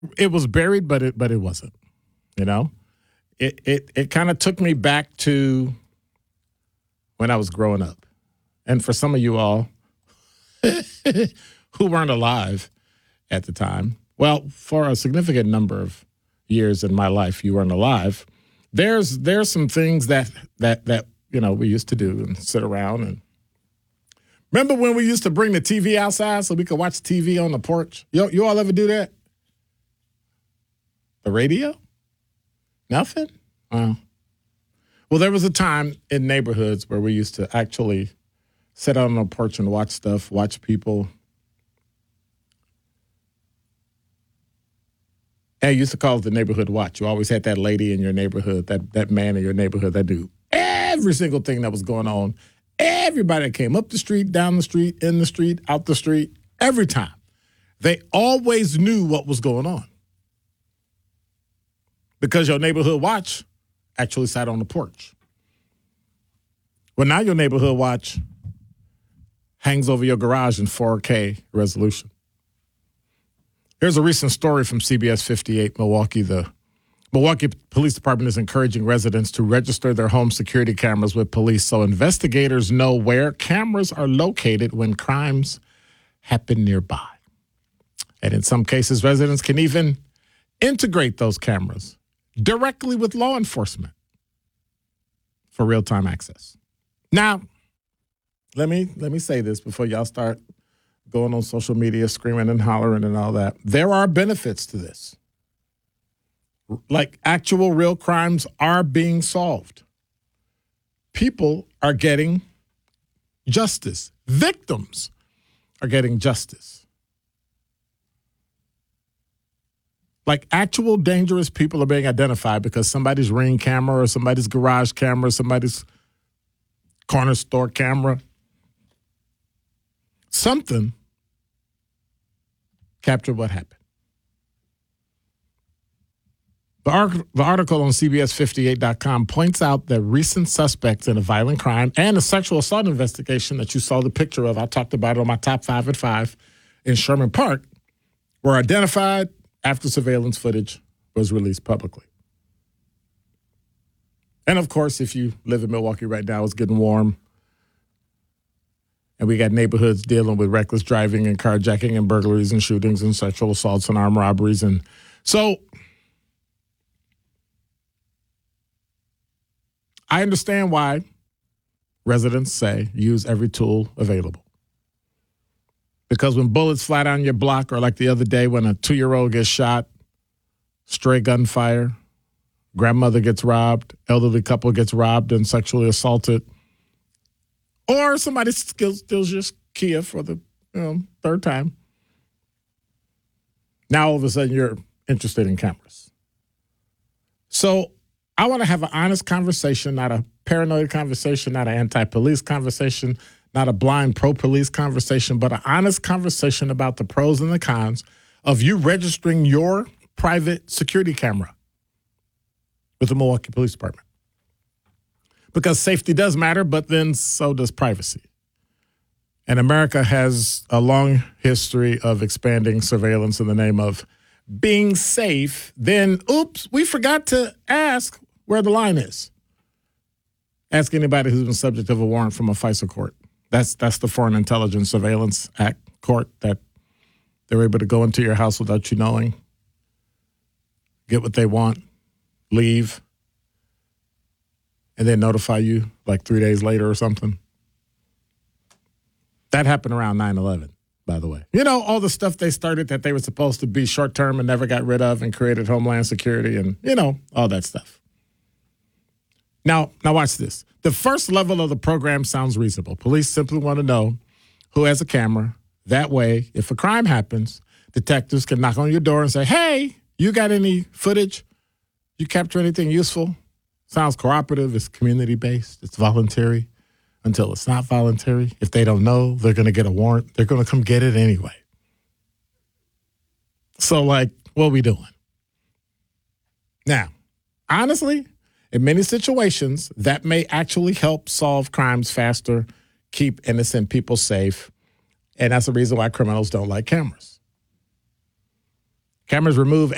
It was buried, but it wasn't. You know, it kind of took me back to when I was growing up, and for some of you all who weren't alive at the time, well, for a significant number of years in my life, you weren't alive. There's some things that we used to do and sit around and. Remember when we used to bring the TV outside so we could watch TV on the porch? You all ever do that? The radio? Nothing? Well, there was a time in neighborhoods where we used to actually sit out on the porch and watch stuff, watch people. And you used to call it the neighborhood watch. You always had that lady in your neighborhood, that man in your neighborhood that knew every single thing that was going on. Everybody that came up the street, down the street, in the street, out the street, every time. They always knew what was going on. Because your neighborhood watch actually sat on the porch. Well, now your neighborhood watch hangs over your garage in 4K resolution. Here's a recent story from CBS 58 Milwaukee. The Milwaukee Police Department is encouraging residents to register their home security cameras with police so investigators know where cameras are located when crimes happen nearby. And in some cases, residents can even integrate those cameras directly with law enforcement for real-time access. Now, let me say this before y'all start going on social media, screaming and hollering and all that. There are benefits to this. Like actual real crimes are being solved. People are getting justice. Victims are getting justice. Like actual dangerous people are being identified because somebody's Ring camera or somebody's garage camera, somebody's corner store camera. Something captured what happened. The article on CBS58.com points out that recent suspects in a violent crime and a sexual assault investigation that you saw the picture of, I talked about it on my Top 5 at 5 in Sherman Park, were identified after surveillance footage was released publicly. And, of course, if you live in Milwaukee right now, it's getting warm. And we got neighborhoods dealing with reckless driving and carjacking and burglaries and shootings and sexual assaults and armed robberies. And so I understand why residents say use every tool available. Because when bullets fly down your block, or like the other day when a 2-year-old gets shot, stray gunfire, grandmother gets robbed, elderly couple gets robbed and sexually assaulted, or somebody steals your Kia for the third time. Now all of a sudden you're interested in cameras. So I want to have an honest conversation, not a paranoid conversation, not an anti-police conversation, not a blind pro-police conversation, but an honest conversation about the pros and the cons of you registering your private security camera with the Milwaukee Police Department. Because safety does matter, but then so does privacy. And America has a long history of expanding surveillance in the name of being safe. Then, oops, we forgot to ask where the line is. Ask anybody who's been subject of a warrant from a FISA court. That's the Foreign Intelligence Surveillance Act court that they're able to go into your house without you knowing, get what they want, leave, and then notify you like 3 days later or something. That happened around 9/11, by the way. You know, all the stuff they started that they were supposed to be short-term and never got rid of and created Homeland Security and, all that stuff. Now watch this. The first level of the program sounds reasonable. Police simply want to know who has a camera. That way, if a crime happens, detectives can knock on your door and say, hey, you got any footage? You capture anything useful? Sounds cooperative. It's community-based. It's voluntary until it's not voluntary. If they don't know, they're going to get a warrant. They're going to come get it anyway. So, what are we doing? Now, honestly, in many situations, that may actually help solve crimes faster, keep innocent people safe, and that's the reason why criminals don't like cameras. Cameras remove